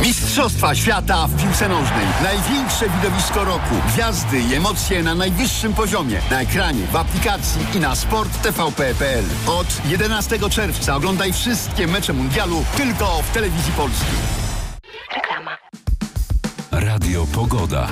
Mistrzostwa świata w piłce nożnej. Największe widowisko roku. Gwiazdy i emocje na najwyższym poziomie. Na ekranie, w aplikacji i na sporttvp.pl. Od 11 czerwca oglądaj wszystkie mecze mundialu tylko w Telewizji Polskiej. Reklama. Radio Pogoda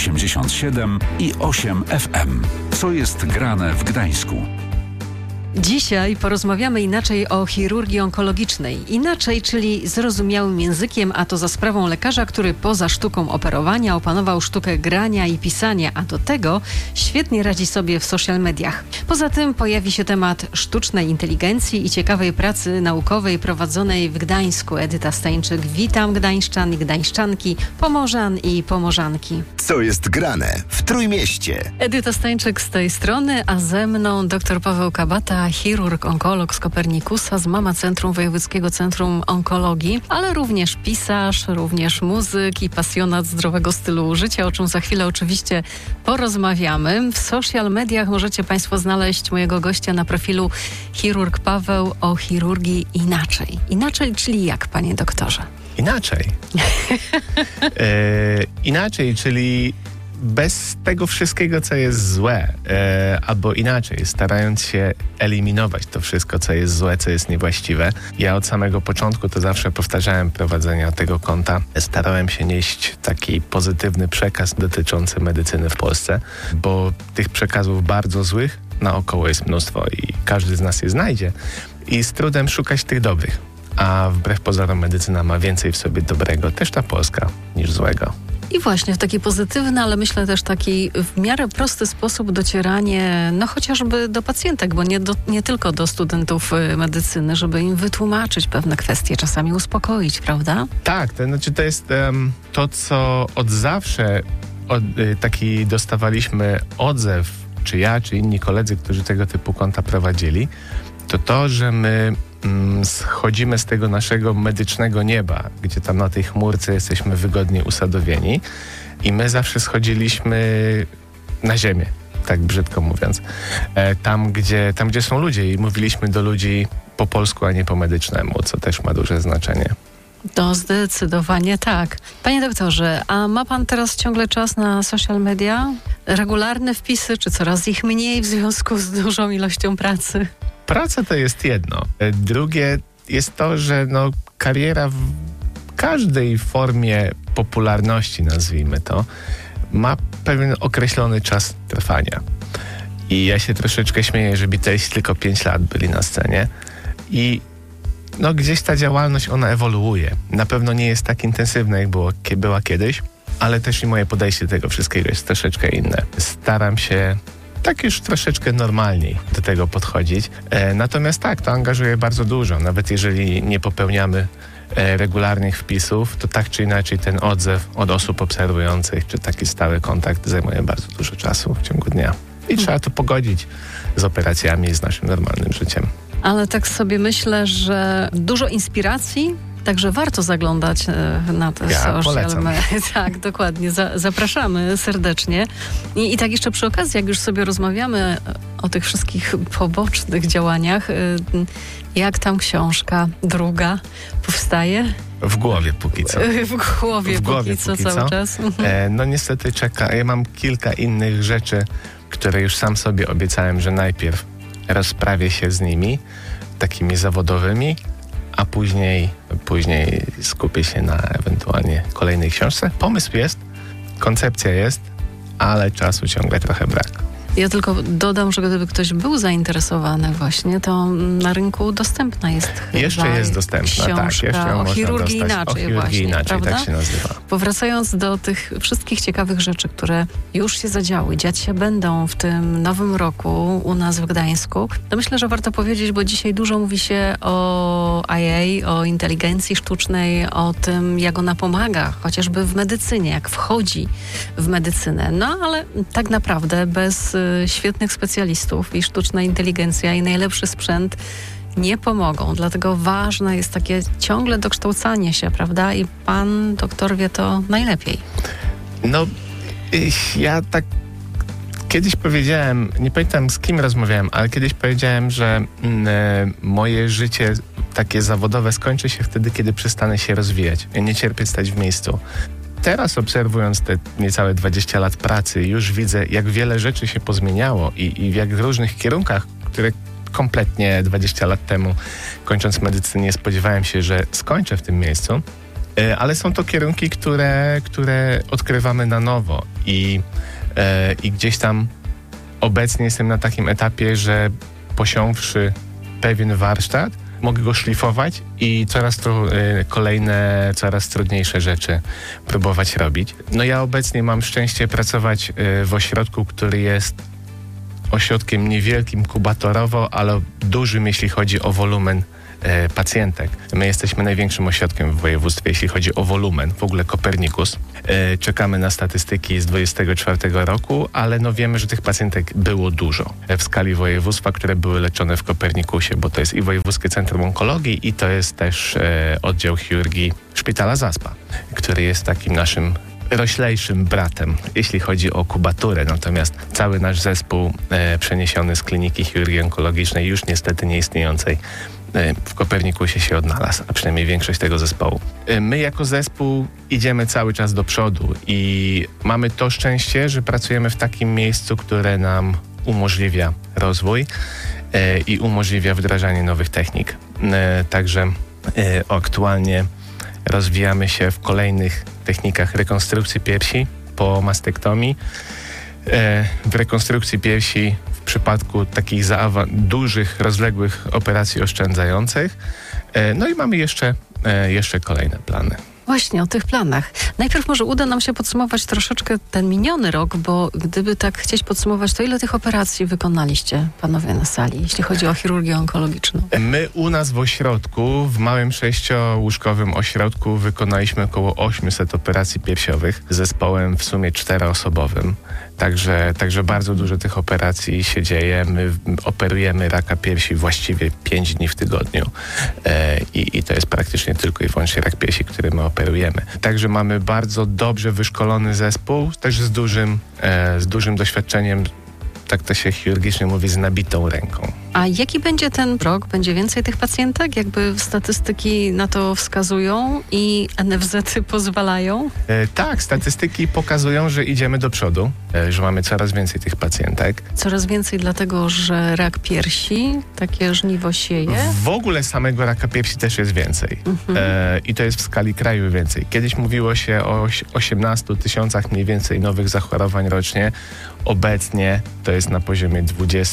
87,8 FM. Co jest grane w Gdańsku? Dzisiaj porozmawiamy inaczej o chirurgii onkologicznej. Inaczej, czyli zrozumiałym językiem, a to za sprawą lekarza, który poza sztuką operowania opanował sztukę grania i pisania, a do tego świetnie radzi sobie w social mediach. Poza tym pojawi się temat sztucznej inteligencji i ciekawej pracy naukowej prowadzonej w Gdańsku. Edyta Stańczyk, witam Gdańszczan i Gdańszczanki, Pomorzan i Pomorzanki. Co jest grane w Trójmieście? Edyta Stańczyk z tej strony, a ze mną dr Paweł Kabata, chirurg, onkolog z Kopernikusa, z Mama Centrum Wojewódzkiego Centrum Onkologii, ale również pisarz, również muzyk i pasjonat zdrowego stylu życia, o czym za chwilę oczywiście porozmawiamy. W social mediach możecie Państwo znaleźć mojego gościa na profilu Chirurg Paweł o chirurgii inaczej. Inaczej, czyli jak, panie doktorze? Inaczej. Inaczej, czyli bez tego wszystkiego, co jest złe, albo inaczej, starając się eliminować to wszystko, co jest złe, co jest niewłaściwe. Ja od samego początku to zawsze powtarzałem prowadzenia tego konta. Starałem się nieść taki pozytywny przekaz dotyczący medycyny w Polsce, bo tych przekazów bardzo złych naokoło jest mnóstwo i każdy z nas je znajdzie i z trudem szukać tych dobrych. A wbrew pozorom medycyna ma więcej w sobie dobrego, też ta polska, niż złego. I właśnie w taki pozytywny, ale myślę też taki w miarę prosty sposób docieranie, no chociażby do pacjentek, bo nie tylko do studentów medycyny, żeby im wytłumaczyć pewne kwestie, czasami uspokoić, prawda? Tak, to jest to, co od zawsze taki dostawaliśmy odzew, czy ja, czy inni koledzy, którzy tego typu konta prowadzili, to, że my schodzimy z tego naszego medycznego nieba, gdzie tam na tej chmurce jesteśmy wygodnie usadowieni i my zawsze schodziliśmy na ziemię, tak brzydko mówiąc, tam gdzie są ludzie i mówiliśmy do ludzi po polsku, a nie po medycznemu, co też ma duże znaczenie. To zdecydowanie tak. Panie doktorze, a ma pan teraz ciągle czas na social media? Regularne wpisy, czy coraz ich mniej w związku z dużą ilością pracy? Praca to jest jedno. Drugie jest to, że kariera w każdej formie popularności, nazwijmy to, ma pewien określony czas trwania. I ja się troszeczkę śmieję, że Beatlesi tylko 5 lat byli na scenie i gdzieś ta działalność, ona ewoluuje. Na pewno nie jest tak intensywna, jak była kiedyś, ale też i moje podejście do tego wszystkiego jest troszeczkę inne. Staram się tak już troszeczkę normalniej do tego podchodzić. Natomiast tak, to angażuje bardzo dużo. Nawet jeżeli nie popełniamy regularnych wpisów, to tak czy inaczej ten odzew od osób obserwujących, czy taki stały kontakt zajmuje bardzo dużo czasu w ciągu dnia. I trzeba to pogodzić z operacjami i z naszym normalnym życiem. Ale tak sobie myślę, że dużo inspiracji, także warto zaglądać na te social media. Tak, dokładnie. Zapraszamy serdecznie. I tak jeszcze przy okazji, jak już sobie rozmawiamy o tych wszystkich pobocznych działaniach, jak tam książka druga powstaje? W głowie póki co. W głowie póki co cały czas. Niestety czeka. Ja mam kilka innych rzeczy, które już sam sobie obiecałem, że najpierw rozprawię się z nimi, takimi zawodowymi, a później skupię się na ewentualnie kolejnej książce. Pomysł jest, koncepcja jest, ale czasu ciągle trochę brak. Ja tylko dodam, że gdyby ktoś był zainteresowany właśnie, to na rynku dostępna jest jeszcze jest dostępna, książka tak. Jeszcze ją o można chirurgii dostać. inaczej o chirurgii właśnie, inaczej, prawda? Tak się nazywa. Powracając do tych wszystkich ciekawych rzeczy, które już się zadziały, dziać się będą w tym nowym roku u nas w Gdańsku, to myślę, że warto powiedzieć, bo dzisiaj dużo mówi się o AI, o inteligencji sztucznej, o tym, jak ona pomaga, chociażby w medycynie, jak wchodzi w medycynę. Ale tak naprawdę bez świetnych specjalistów i sztuczna inteligencja i najlepszy sprzęt nie pomogą. Dlatego ważne jest takie ciągle dokształcanie się, prawda? I pan doktor wie to najlepiej. Ja tak Kiedyś powiedziałem, nie pamiętam z kim rozmawiałem, ale kiedyś powiedziałem, że moje życie takie zawodowe skończy się wtedy, kiedy przestanę się rozwijać. Ja nie cierpię stać w miejscu. Teraz obserwując te niecałe 20 lat pracy, już widzę, jak wiele rzeczy się pozmieniało i w jak różnych kierunkach, które kompletnie 20 lat temu, kończąc medycynę, nie spodziewałem się, że skończę w tym miejscu. Ale są to kierunki, które odkrywamy na nowo i gdzieś tam obecnie jestem na takim etapie, że posiąwszy pewien warsztat, mogę go szlifować i coraz to kolejne, coraz trudniejsze rzeczy próbować robić. No ja obecnie mam szczęście pracować w ośrodku, który jest ośrodkiem niewielkim kubatorowo, ale dużym, jeśli chodzi o wolumen pacjentek. My jesteśmy największym ośrodkiem w województwie, jeśli chodzi o wolumen, w ogóle Copernicus. Czekamy na statystyki z 2024 roku, ale no wiemy, że tych pacjentek było dużo w skali województwa, które były leczone w Copernicusie, bo to jest i Wojewódzkie Centrum Onkologii i to jest też oddział chirurgii Szpitala Zaspa, który jest takim naszym roślejszym bratem, jeśli chodzi o kubaturę. Natomiast cały nasz zespół przeniesiony z kliniki chirurgii onkologicznej, już niestety nieistniejącej, w Kopernikusie się odnalazł, a przynajmniej większość tego zespołu. My jako zespół idziemy cały czas do przodu i mamy to szczęście, że pracujemy w takim miejscu, które nam umożliwia rozwój i umożliwia wdrażanie nowych technik. Także aktualnie rozwijamy się w kolejnych technikach rekonstrukcji piersi po mastektomii. W rekonstrukcji piersi w przypadku takich dużych, rozległych operacji oszczędzających. No i mamy jeszcze kolejne plany. Właśnie o tych planach. Najpierw może uda nam się podsumować troszeczkę ten miniony rok, bo gdyby tak chcieć podsumować, to ile tych operacji wykonaliście, panowie na sali, jeśli chodzi o chirurgię onkologiczną? My u nas w ośrodku, w małym 6-łóżkowym ośrodku wykonaliśmy około 800 operacji piersiowych z zespołem w sumie 4-osobowym. Także bardzo dużo tych operacji się dzieje. My operujemy raka piersi właściwie 5 dni w tygodniu. I to jest praktycznie tylko i wyłącznie rak piersi, który my operujemy. Także mamy bardzo dobrze wyszkolony zespół, też z dużym doświadczeniem, tak to się chirurgicznie mówi, z nabitą ręką. A jaki będzie ten rok? Będzie więcej tych pacjentek? Jakby statystyki na to wskazują i NFZ-y pozwalają? Tak, statystyki pokazują, że idziemy do przodu, że mamy coraz więcej tych pacjentek. Coraz więcej dlatego, że rak piersi, takie żniwo sieje? W ogóle samego raka piersi też jest więcej. I to jest w skali kraju więcej. Kiedyś mówiło się o 18 000 mniej więcej nowych zachorowań rocznie. Obecnie to jest na poziomie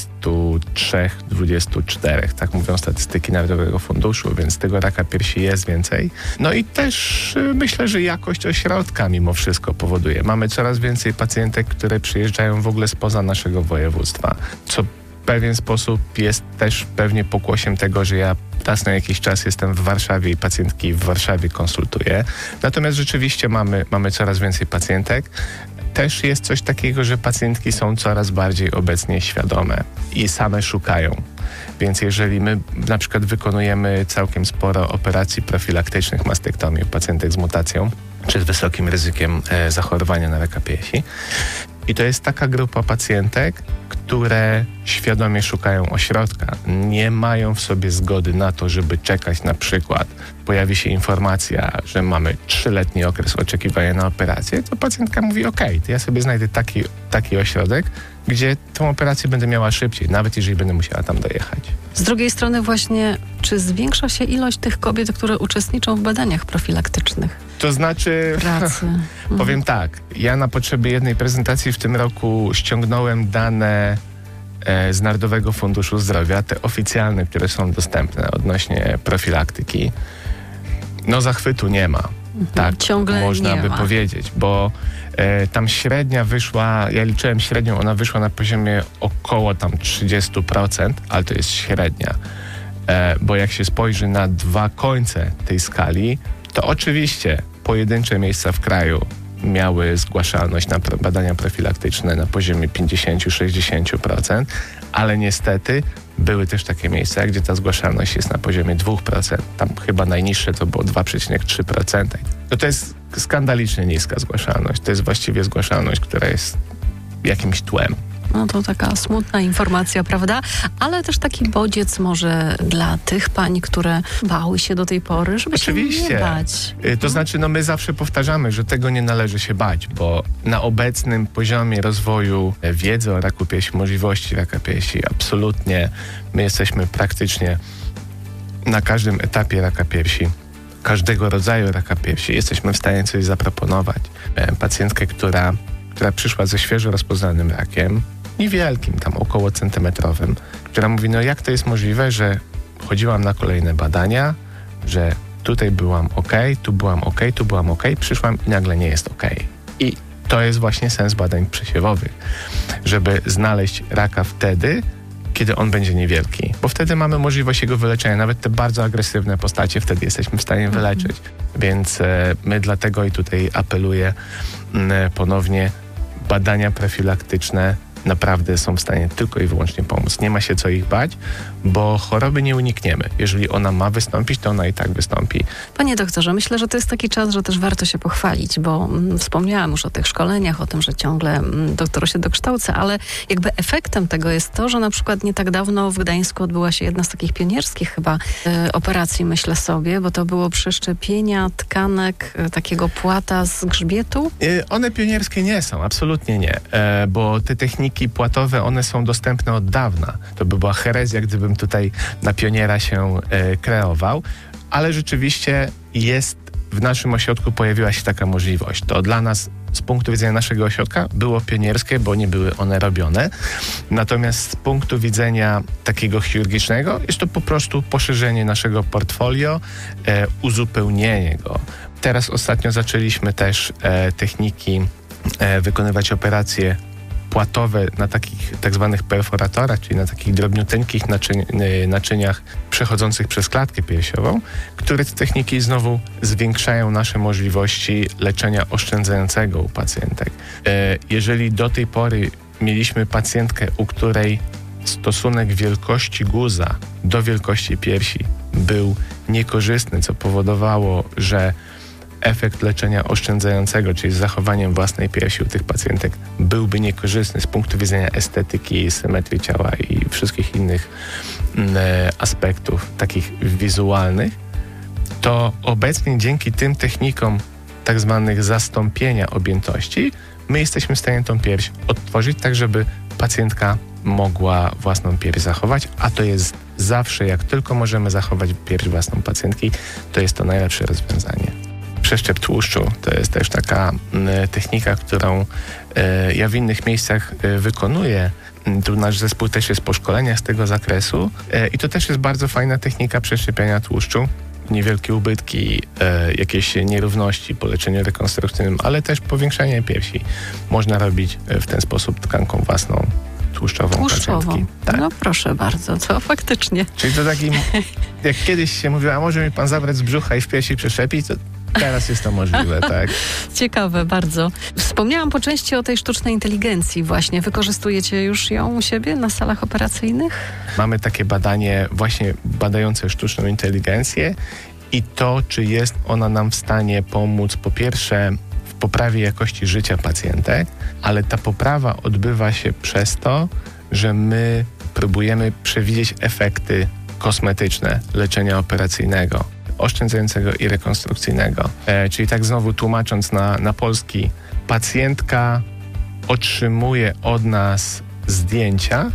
23-24, tak mówią statystyki Narodowego Funduszu, więc tego raka piersi jest więcej. No i też myślę, że jakość ośrodka mimo wszystko powoduje. Mamy coraz więcej pacjentek, które przyjeżdżają w ogóle spoza naszego województwa, co w pewien sposób jest też pewnie pokłosiem tego, że ja raz na jakiś czas jestem w Warszawie i pacjentki w Warszawie konsultuję. Natomiast rzeczywiście mamy coraz więcej pacjentek. Też jest coś takiego, że pacjentki są coraz bardziej obecnie świadome i same szukają. Więc jeżeli my na przykład wykonujemy całkiem sporo operacji profilaktycznych mastektomii u pacjentek z mutacją czy z wysokim ryzykiem zachorowania na raka piersi, i to jest taka grupa pacjentek, które świadomie szukają ośrodka. Nie mają w sobie zgody na to, żeby czekać na przykład. Pojawi się informacja, że mamy 3-letni okres oczekiwania na operację, to pacjentka mówi, okej, to ja sobie znajdę taki ośrodek, gdzie tą operację będę miała szybciej, nawet jeżeli będę musiała tam dojechać. Z drugiej strony właśnie, czy zwiększa się ilość tych kobiet, które uczestniczą w badaniach profilaktycznych? To znaczy, powiem tak, ja na potrzeby jednej prezentacji w tym roku ściągnąłem dane z Narodowego Funduszu Zdrowia, te oficjalne, które są dostępne odnośnie profilaktyki. No zachwytu nie ma. Tak, ciągle można by powiedzieć, bo tam średnia wyszła, ja liczyłem średnią, ona wyszła na poziomie około tam 30%, ale to jest średnia. Bo jak się spojrzy na dwa końce tej skali, to oczywiście pojedyncze miejsca w kraju miały zgłaszalność na badania profilaktyczne na poziomie 50-60%, ale niestety były też takie miejsca, gdzie ta zgłaszalność jest na poziomie 2%. Tam chyba najniższe to było 2,3%. To jest skandalicznie niska zgłaszalność. To jest właściwie zgłaszalność, która jest jakimś tłem. No to taka smutna informacja, prawda? Ale też taki bodziec może dla tych pań, które bały się do tej pory, żeby się nie bać. To znaczy, my zawsze powtarzamy, że tego nie należy się bać, bo na obecnym poziomie rozwoju wiedzy o raku piersi, możliwości raka piersi, absolutnie my jesteśmy praktycznie na każdym etapie raka piersi, każdego rodzaju raka piersi, jesteśmy w stanie coś zaproponować. Miałem pacjentkę, która przyszła ze świeżo rozpoznanym rakiem, niewielkim, tam około centymetrowym, która mówi, jak to jest możliwe, że chodziłam na kolejne badania, że tutaj byłam tu byłam tu byłam przyszłam i nagle nie jest I to jest właśnie sens badań przesiewowych, żeby znaleźć raka wtedy, kiedy on będzie niewielki, bo wtedy mamy możliwość jego wyleczenia, nawet te bardzo agresywne postacie wtedy jesteśmy w stanie wyleczyć. Więc my dlatego i tutaj apeluję ponownie, badania profilaktyczne naprawdę są w stanie tylko i wyłącznie pomóc. Nie ma się co ich bać, bo choroby nie unikniemy. Jeżeli ona ma wystąpić, to ona i tak wystąpi. Panie doktorze, myślę, że to jest taki czas, że też warto się pochwalić, bo wspomniałam już o tych szkoleniach, o tym, że ciągle doktor się dokształca, ale jakby efektem tego jest to, że na przykład nie tak dawno w Gdańsku odbyła się jedna z takich pionierskich chyba operacji, myślę sobie, bo to było przeszczepienia tkanek takiego płata z grzbietu. One pionierskie nie są, absolutnie nie, bo te techniki płatowe, one są dostępne od dawna. To by była herezja, gdybym tutaj na pioniera się kreował, ale rzeczywiście w naszym ośrodku pojawiła się taka możliwość. To dla nas z punktu widzenia naszego ośrodka było pionierskie, bo nie były one robione. Natomiast z punktu widzenia takiego chirurgicznego jest to po prostu poszerzenie naszego portfolio, uzupełnienie go. Teraz ostatnio zaczęliśmy też techniki wykonywać operacje płatowe na takich tak zwanych perforatorach, czyli na takich drobniuteńkich naczyniach przechodzących przez klatkę piersiową, które te techniki znowu zwiększają nasze możliwości leczenia oszczędzającego u pacjentek. Jeżeli do tej pory mieliśmy pacjentkę, u której stosunek wielkości guza do wielkości piersi był niekorzystny, co powodowało, że efekt leczenia oszczędzającego, czyli z zachowaniem własnej piersi u tych pacjentek, byłby niekorzystny z punktu widzenia estetyki, symetrii ciała i wszystkich innych aspektów takich wizualnych, to obecnie dzięki tym technikom tak zwanych zastąpienia objętości, my jesteśmy w stanie tą pierś odtworzyć tak, żeby pacjentka mogła własną pierś zachować, a to jest zawsze, jak tylko możemy zachować pierś własną pacjentki, to jest to najlepsze rozwiązanie. Przeszczep tłuszczu to jest też taka technika, którą ja w innych miejscach wykonuję. Tu nasz zespół też jest po szkoleniach z tego zakresu i to też jest bardzo fajna technika przeszczepiania tłuszczu. Niewielkie ubytki, jakieś nierówności po leczeniu rekonstrukcyjnym, ale też powiększanie piersi można robić w ten sposób tkanką własną tłuszczową pacjentki. Tak. No proszę bardzo, to faktycznie. Czyli to takim, jak kiedyś się mówiło, a może mi pan zabrać z brzucha i w piersi przeszczepić, to teraz jest to możliwe, tak? Ciekawe bardzo. Wspomniałam po części o tej sztucznej inteligencji właśnie. Wykorzystujecie już ją u siebie na salach operacyjnych? Mamy takie badanie właśnie badające sztuczną inteligencję i to, czy jest ona nam w stanie pomóc po pierwsze w poprawie jakości życia pacjentek, ale ta poprawa odbywa się przez to, że my próbujemy przewidzieć efekty kosmetyczne leczenia operacyjnego, oszczędzającego i rekonstrukcyjnego. Czyli tak znowu tłumacząc na polski, pacjentka otrzymuje od nas zdjęcia,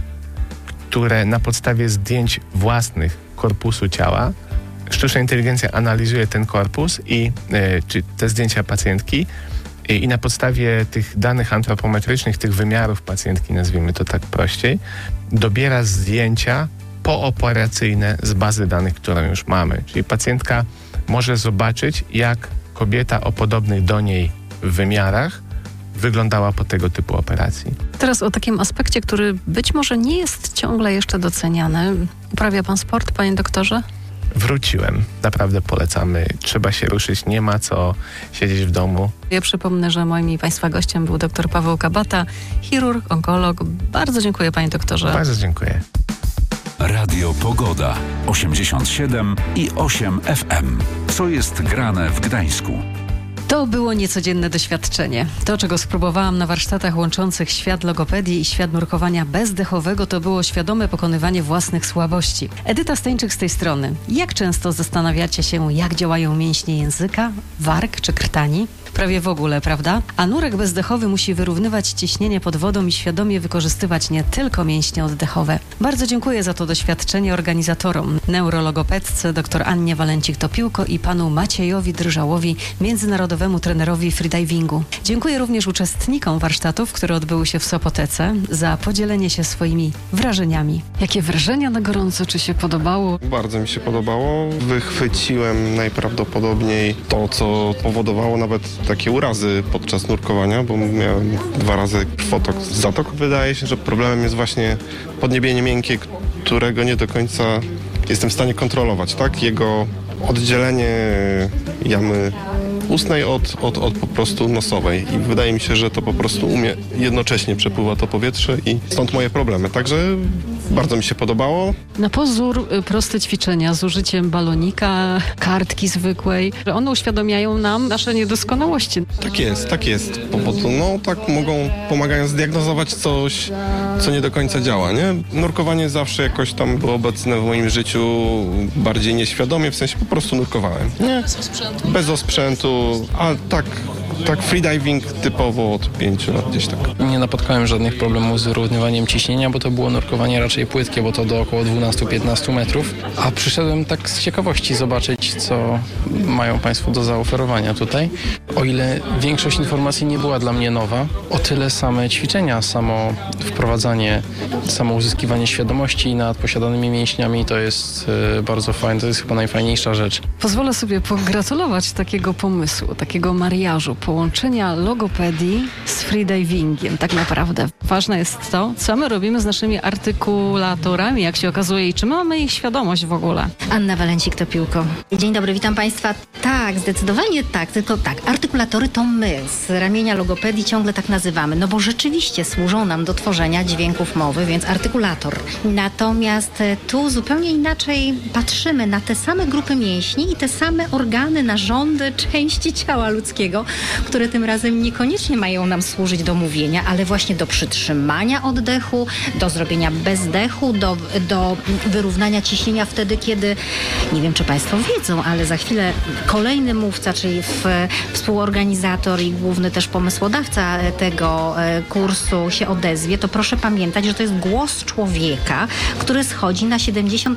które na podstawie zdjęć własnych korpusu ciała, sztuczna inteligencja analizuje ten korpus czy te zdjęcia pacjentki i na podstawie tych danych antropometrycznych, tych wymiarów pacjentki, nazwijmy to tak prościej, dobiera zdjęcia pooperacyjne z bazy danych, którą już mamy. Czyli pacjentka może zobaczyć, jak kobieta o podobnych do niej wymiarach wyglądała po tego typu operacji. Teraz o takim aspekcie, który być może nie jest ciągle jeszcze doceniany. Uprawia pan sport, panie doktorze? Wróciłem. Naprawdę polecamy. Trzeba się ruszyć. Nie ma co siedzieć w domu. Ja przypomnę, że moim i państwa gościem był dr Paweł Kabata, chirurg, onkolog. Bardzo dziękuję, panie doktorze. Bardzo dziękuję. Radio Pogoda 87,8 FM. Co jest grane w Gdańsku? To było niecodzienne doświadczenie. To, czego spróbowałam na warsztatach łączących świat logopedii i świat nurkowania bezdechowego, to było świadome pokonywanie własnych słabości. Edyta Stańczyk z tej strony. Jak często zastanawiacie się, jak działają mięśnie języka, warg czy krtani? Prawie w ogóle, prawda? A nurek bezdechowy musi wyrównywać ciśnienie pod wodą i świadomie wykorzystywać nie tylko mięśnie oddechowe. Bardzo dziękuję za to doświadczenie organizatorom, neurologopedce dr Annie Walencik-Topiłko i panu Maciejowi Drżałowi, międzynarodowemu trenerowi freedivingu. Dziękuję również uczestnikom warsztatów, które odbyły się w Sopotece, za podzielenie się swoimi wrażeniami. Jakie wrażenia na gorąco? Czy się podobało? Bardzo mi się podobało. Wychwyciłem najprawdopodobniej to, co powodowało nawet takie urazy podczas nurkowania, bo miałem 2 razy krwotok z zatok. Wydaje się, że problemem jest właśnie podniebienie miękkie, którego nie do końca jestem w stanie kontrolować, tak? Jego oddzielenie jamy ustnej od po prostu nosowej i wydaje mi się, że to po prostu u mnie jednocześnie przepływa to powietrze i stąd moje problemy. Także bardzo mi się podobało. Na pozór proste ćwiczenia z użyciem balonika, kartki zwykłej, że one uświadamiają nam nasze niedoskonałości. Tak jest. Pomagają zdiagnozować coś, co nie do końca działa, nie? Nurkowanie zawsze jakoś tam było obecne w moim życiu bardziej nieświadomie, w sensie po prostu nurkowałem. Nie? Bez osprzętu, a tak freediving typowo od 5 lat gdzieś tak. Nie napotkałem żadnych problemów z wyrównywaniem ciśnienia, bo to było nurkowanie raczej płytkie, bo to do około 12-15 metrów. A przyszedłem tak z ciekawości zobaczyć, co mają Państwo do zaoferowania tutaj. O ile większość informacji nie była dla mnie nowa, o tyle same ćwiczenia, samo wprowadzanie, samo uzyskiwanie świadomości nad posiadanymi mięśniami to jest bardzo fajne, to jest chyba najfajniejsza rzecz. Pozwolę sobie pogratulować takiego pomysłu, takiego mariażu, połączenia logopedii z freedivingiem. Tak naprawdę ważne jest to, co my robimy z naszymi artykulatorami, jak się okazuje, i czy mamy ich świadomość w ogóle. Anna Walencik-Topiłko. Dzień dobry, witam Państwa. Tak, zdecydowanie tak, tylko tak, artykulatory to my z ramienia logopedii ciągle tak nazywamy, no bo rzeczywiście służą nam do tworzenia dźwięków mowy, więc artykulator. Natomiast tu zupełnie inaczej patrzymy na te same grupy mięśni i te same organy, narządy, części ciała ludzkiego, które tym razem niekoniecznie mają nam służyć do mówienia, ale właśnie do przytrzymania oddechu, do zrobienia bezdechu, do wyrównania ciśnienia wtedy, kiedy, nie wiem czy Państwo wiedzą, ale za chwilę kolejny mówca, czyli współorganizator i główny też pomysłodawca tego kursu się odezwie, to proszę pamiętać, że to jest głos człowieka, który schodzi na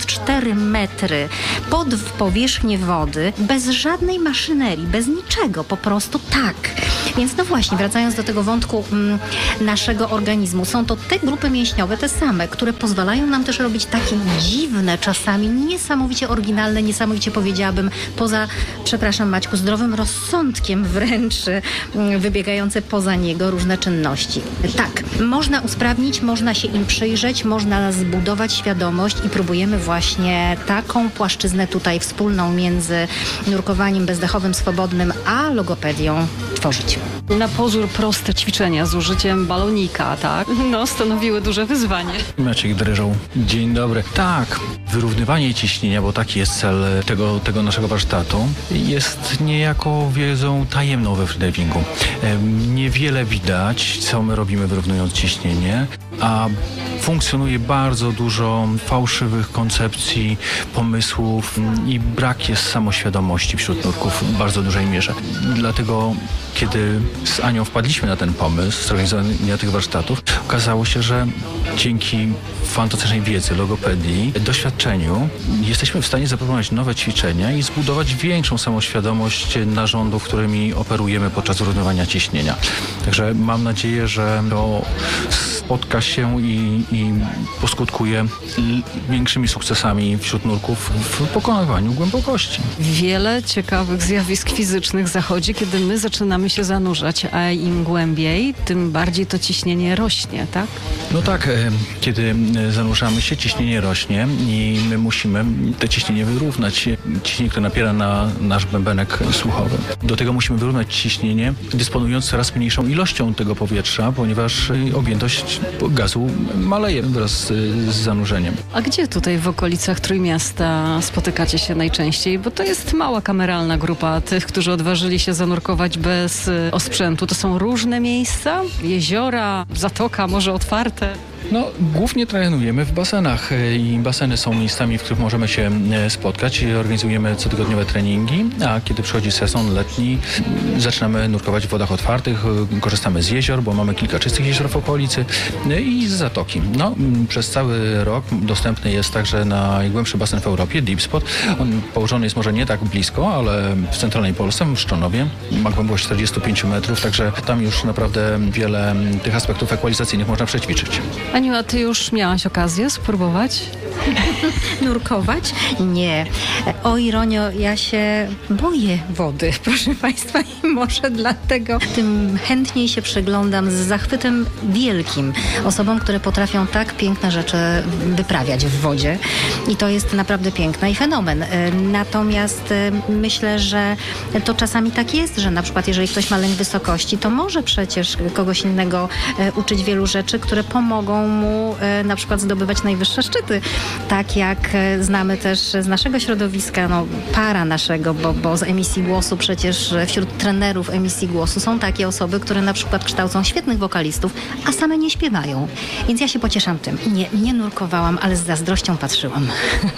74 metry pod powierzchnię wody, bez żadnej maszynerii, bez niczego, po prostu tak. Więc no właśnie, wracając do tego wątku naszego organizmu, są to te grupy mięśniowe, te same, które pozwalają nam też robić takie dziwne, czasami niesamowicie oryginalne, niesamowicie powiedziałabym, poza, przepraszam Maćku, zdrowym rozsądkiem wręcz wybiegające poza niego różne czynności. Tak, można usprawnić, można się im przyjrzeć, można zbudować świadomość i próbujemy właśnie taką płaszczyznę tutaj wspólną między nurkowaniem bezdechowym, swobodnym, a logopedią tworzyć. Na pozór proste ćwiczenia z użyciem balonika, tak? No, stanowiły duże wyzwanie. Maciek Drżał. Dzień dobry. Tak, wyrównywanie ciśnienia, bo taki jest cel tego naszego warsztatu, jest niejako wiedzą tajemną we freedivingu. Niewiele widać, co my robimy wyrównując ciśnienie, a funkcjonuje bardzo dużo fałszywych koncepcji, pomysłów i brak jest samoświadomości wśród nurków w bardzo dużej mierze. Dlatego, kiedy z Anią wpadliśmy na ten pomysł zorganizowania tych warsztatów, okazało się, że dzięki fantastycznej wiedzy, logopedii, doświadczeniu jesteśmy w stanie zaproponować nowe ćwiczenia i zbudować większą samoświadomość narządów, którymi operujemy podczas wyrównywania ciśnienia. Także mam nadzieję, że to spotka się i poskutkuje większymi sukcesami wśród nurków w pokonywaniu głębokości. Wiele ciekawych zjawisk fizycznych zachodzi, kiedy my zaczynamy się zanurzać, a im głębiej, tym bardziej to ciśnienie rośnie, tak? No tak, kiedy zanurzamy się, ciśnienie rośnie i my musimy to ciśnienie wyrównać. Ciśnienie, które napiera na nasz bębenek słuchowy. Do tego musimy wyrównać ciśnienie, dysponując coraz mniejszą ilością tego powietrza, ponieważ objętość ilość gazu maleje wraz z zanurzeniem. A gdzie tutaj w okolicach Trójmiasta spotykacie się najczęściej? Bo to jest mała kameralna grupa tych, którzy odważyli się zanurkować bez osprzętu. To są różne miejsca? Jeziora, zatoka, może otwarte? No, głównie trenujemy w basenach i baseny są miejscami, w których możemy się spotkać. Organizujemy cotygodniowe treningi, a kiedy przychodzi sezon letni, zaczynamy nurkować w wodach otwartych, korzystamy z jezior, bo mamy kilka czystych jezior w okolicy i z zatoki. No, przez cały rok dostępny jest także najgłębszy basen w Europie, Deep Spot. On położony jest może nie tak blisko, ale w centralnej Polsce, w Szczonowie. Ma głębokość 45 metrów, także tam już naprawdę wiele tych aspektów ekwalizacyjnych można przećwiczyć. Aniu, a ty już miałaś okazję spróbować? Nurkować? Nie. O ironio, ja się boję wody, proszę Państwa, i może dlatego tym chętniej się przyglądam z zachwytem wielkim osobom, które potrafią tak piękne rzeczy wyprawiać w wodzie i to jest naprawdę piękne i fenomen. Natomiast myślę, że to czasami tak jest, że na przykład jeżeli ktoś ma lęk wysokości, to może przecież kogoś innego uczyć wielu rzeczy, które pomogą mu na przykład zdobywać najwyższe szczyty. Tak jak znamy też z naszego środowiska, para naszego, bo z emisji głosu przecież wśród trenerów emisji głosu są takie osoby, które na przykład kształcą świetnych wokalistów, a same nie śpiewają. Więc ja się pocieszam tym. Nie nurkowałam, ale z zazdrością patrzyłam.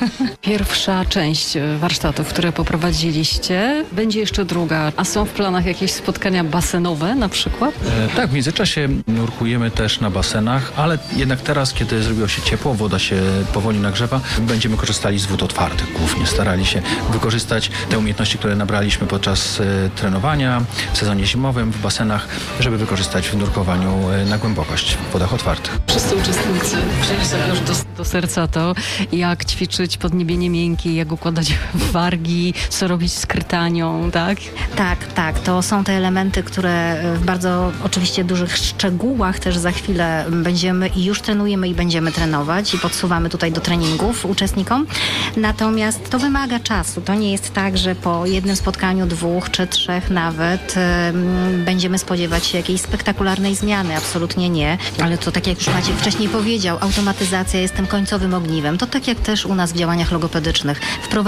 Pierwsza część warsztatów, które poprowadziliście, będzie jeszcze druga. A są w planach jakieś spotkania basenowe na przykład? Tak, w międzyczasie nurkujemy też na basenach, ale jednak teraz, kiedy zrobiło się ciepło, woda się powoli nagrzewa, będziemy korzystali z wód otwartych głównie. Starali się wykorzystać te umiejętności, które nabraliśmy podczas trenowania w sezonie zimowym w basenach, żeby wykorzystać w nurkowaniu na głębokość w wodach otwartych. Wszyscy uczestnicy wzięli sobie już do serca to, jak ćwiczyć podniebienie miękkie, jak układać wargi, co robić z krytanią, tak? Tak. To są te elementy, które w bardzo oczywiście dużych szczegółach też za chwilę będziemy i już trenujemy i będziemy trenować i podsuwamy tutaj do treningów uczestnikom. Natomiast to wymaga czasu. To nie jest tak, że po jednym spotkaniu, 2 czy 3 nawet będziemy spodziewać się jakiejś spektakularnej zmiany. Absolutnie nie. Ale to tak jak już Maciek wcześniej powiedział, automatyzacja jest tym końcowym ogniwem. To tak jak też u nas w działaniach logopedycznych.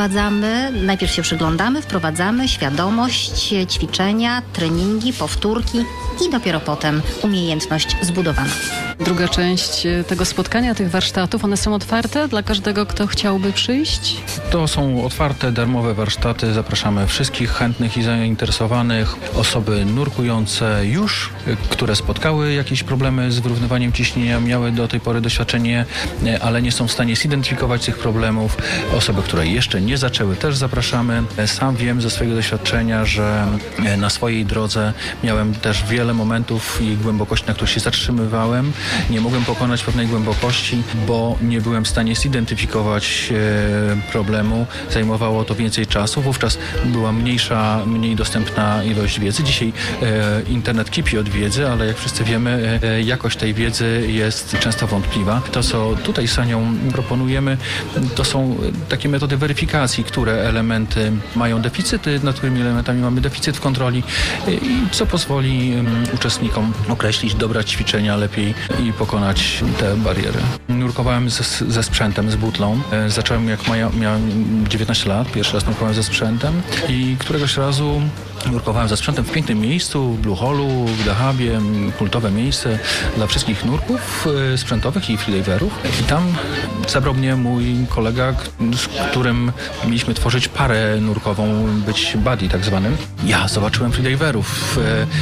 Najpierw się przyglądamy, wprowadzamy świadomość, ćwiczenia, treningi, powtórki i dopiero potem umiejętność zbudowana. Druga część tego spotkania, tych warsztatów, one są otwarte dla każdego, kto chciałby przyjść? To są otwarte, darmowe warsztaty. Zapraszamy wszystkich chętnych i zainteresowanych. Osoby nurkujące już, które spotkały jakieś problemy z wyrównywaniem ciśnienia, miały do tej pory doświadczenie, ale nie są w stanie zidentyfikować tych problemów. Osoby, które jeszcze nie zaczęły, też zapraszamy. Sam wiem ze swojego doświadczenia, że na swojej drodze miałem też wiele momentów i głębokości, na których się zatrzymywałem. Nie mogłem pokonać pewnej głębokości, bo nie byłem w stanie zidentyfikować problemu. Zajmowało to więcej czasu. Wówczas była mniej dostępna ilość wiedzy. Dzisiaj internet kipi od wiedzy, ale jak wszyscy wiemy, jakość tej wiedzy jest często wątpliwa. To, co tutaj z Anią proponujemy, to są takie metody weryfikacji, które elementy mają deficyty, nad którymi elementami mamy deficyt w kontroli i co pozwoli uczestnikom określić, dobrać ćwiczenia lepiej i pokonać te bariery. Nurkowałem ze sprzętem, z butlą. Zacząłem jak miałem 19 lat, pierwszy raz nurkowałem ze sprzętem i któregoś razu nurkowałem ze sprzętem w pięknym miejscu, w Blue Hallu, w Dahabie, kultowe miejsce dla wszystkich nurków sprzętowych i freediverów. I tam zabrał mnie mój kolega, z którym mieliśmy tworzyć parę nurkową, być buddy tak zwanym. Ja zobaczyłem freediverów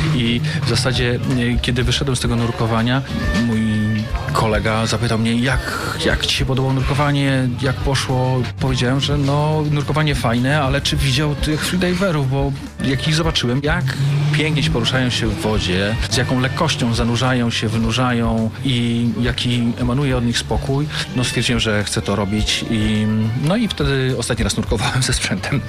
i w zasadzie, kiedy wyszedłem z tego nurkowania, mój kolega zapytał mnie, jak ci się podobało nurkowanie, jak poszło. Powiedziałem, że nurkowanie fajne, ale czy widział tych freediverów, bo jak ich zobaczyłem, jak pięknie się poruszają się w wodzie, z jaką lekkością zanurzają się, wynurzają i jaki emanuje od nich spokój, stwierdziłem, że chcę to robić i wtedy ostatni raz nurkowałem ze sprzętem.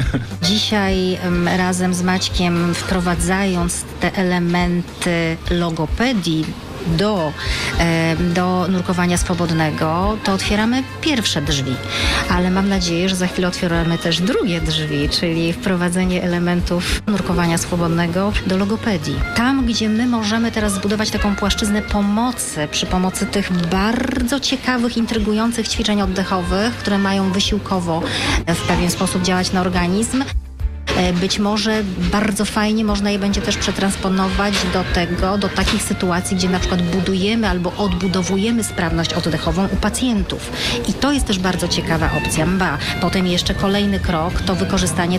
Dzisiaj razem z Maćkiem, wprowadzając te elementy logopedii do nurkowania swobodnego, to otwieramy pierwsze drzwi. Ale mam nadzieję, że za chwilę otwieramy też drugie drzwi, czyli wprowadzenie elementów nurkowania swobodnego do logopedii. Tam, gdzie my możemy teraz zbudować taką płaszczyznę pomocy, przy pomocy tych bardzo ciekawych, intrygujących ćwiczeń oddechowych, które mają wysiłkowo w pewien sposób działać na organizm. Być może bardzo fajnie można je będzie też przetransponować do takich sytuacji, gdzie na przykład budujemy albo odbudowujemy sprawność oddechową u pacjentów. I to jest też bardzo ciekawa opcja. Potem jeszcze kolejny krok to wykorzystanie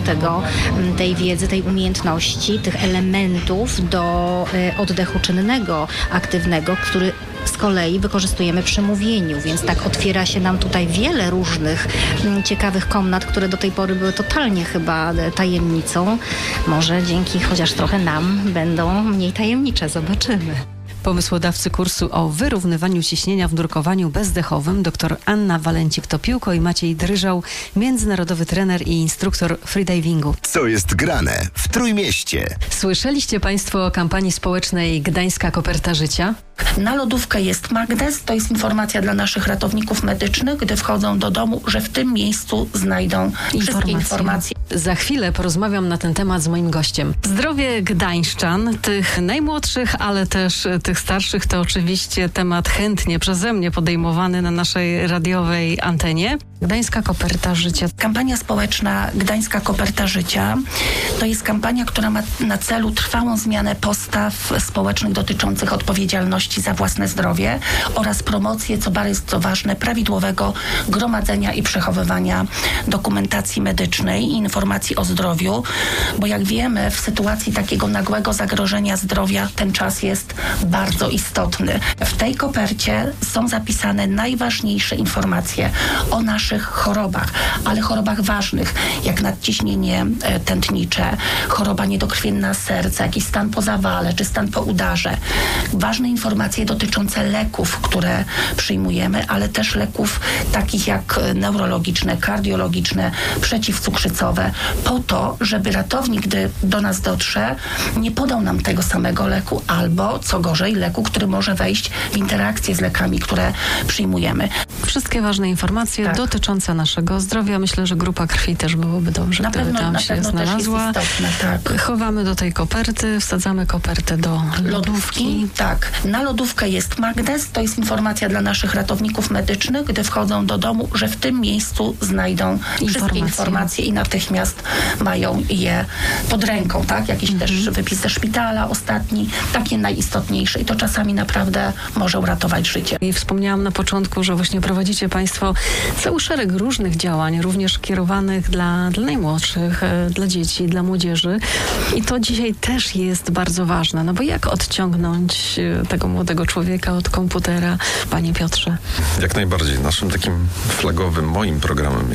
tej wiedzy, tej umiejętności, tych elementów do oddechu czynnego, aktywnego, który z kolei wykorzystujemy przy mówieniu, więc tak otwiera się nam tutaj wiele różnych ciekawych komnat, które do tej pory były totalnie chyba tajemnicą. Może dzięki chociaż trochę nam będą mniej tajemnicze, zobaczymy. Pomysłodawcy kursu o wyrównywaniu ciśnienia w nurkowaniu bezdechowym dr Anna Walencik-Topiłko i Maciej Dryżał, międzynarodowy trener i instruktor freedivingu. Co jest grane w Trójmieście? Słyszeliście Państwo o kampanii społecznej Gdańska Koperta Życia? Na lodówkę jest magnes, to jest informacja dla naszych ratowników medycznych, gdy wchodzą do domu, że w tym miejscu znajdą wszystkie informacje. Za chwilę porozmawiam na ten temat z moim gościem. Zdrowie gdańszczan, tych najmłodszych, ale też tych starszych, to oczywiście temat chętnie przeze mnie podejmowany na naszej radiowej antenie. Gdańska Koperta Życia. Kampania społeczna Gdańska Koperta Życia to jest kampania, która ma na celu trwałą zmianę postaw społecznych dotyczących odpowiedzialności za własne zdrowie oraz promocję, co bardzo ważne, prawidłowego gromadzenia i przechowywania dokumentacji medycznej i informacji o zdrowiu, bo jak wiemy, w sytuacji takiego nagłego zagrożenia zdrowia ten czas jest bardzo istotny. W tej kopercie są zapisane najważniejsze informacje o naszych chorobach, ale chorobach ważnych, jak nadciśnienie tętnicze, choroba niedokrwienna serca, jakiś stan po zawale, czy stan po udarze. Ważne informacje dotyczące leków, które przyjmujemy, ale też leków takich jak neurologiczne, kardiologiczne, przeciwcukrzycowe, po to, żeby ratownik, gdy do nas dotrze, nie podał nam tego samego leku, albo, co gorzej, leku, który może wejść w interakcję z lekami, które przyjmujemy. Wszystkie ważne informacje dotyczące naszego zdrowia. Myślę, że grupa krwi też byłoby dobrze, gdyby tam się znalazła. Chowamy do tej koperty, wsadzamy kopertę do lodówki. Tak. Na lodówkę jest magnes, to jest informacja dla naszych ratowników medycznych, gdy wchodzą do domu, że w tym miejscu znajdą wszystkie informacje i natychmiast mają je pod ręką, tak? Jakiś też wypis ze szpitala ostatni, takie najistotniejsze i to czasami naprawdę może uratować życie. I wspomniałam na początku, że właśnie prowadzicie Państwo cały szereg różnych działań, również kierowanych dla najmłodszych, dla dzieci, dla młodzieży. I to dzisiaj też jest bardzo ważne, no bo jak odciągnąć tego młodego człowieka od komputera, Panie Piotrze? Jak najbardziej. Naszym takim flagowym, moim programem